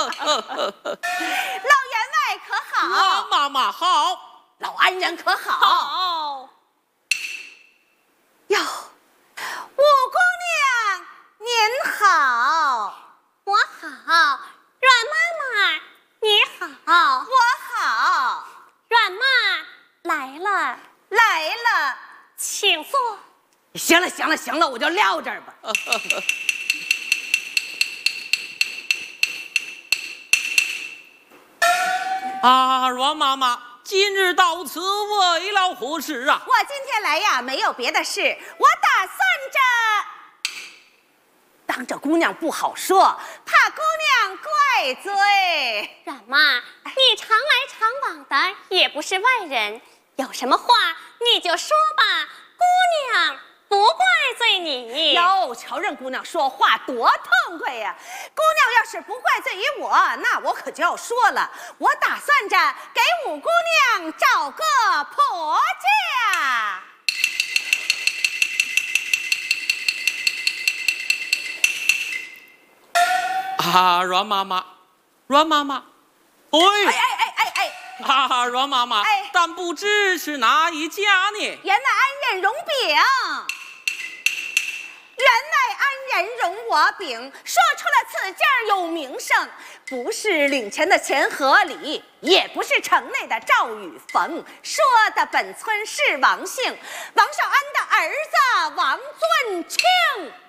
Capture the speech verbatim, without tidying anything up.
员外可好？ 啊，妈妈好。 老安人可好？ 好。 哟，五姑娘您好。 我好。阮妈妈你好。 我好。 阮妈来了。 来了， 请坐。 行了行了行了，我就撂这儿吧。 啊，阮妈妈，今日到此为了何事啊？ 我今天来呀，没有别的事，我打算着当着姑娘不好说，怕姑娘怪罪。 阮妈，你常来常往的，也不是外人，有什么话你就说吧，姑娘不怪罪你。 哟，瞧人姑娘说话多痛快呀！姑娘要是不怪罪于我，那我可就要说了，我打算着给五姑娘找个婆家。 啊，阮妈妈，阮妈妈，哎， 哎哎哎哎哎， 啊，阮妈妈， 哎， 但不知是哪一家呢？ 员外安人容禀，员外安人容我禀，说出了此家有名声，不是领钱的钱河里，也不是城内的赵雨逢，说的本村是王姓，王少安的儿子王尊庆。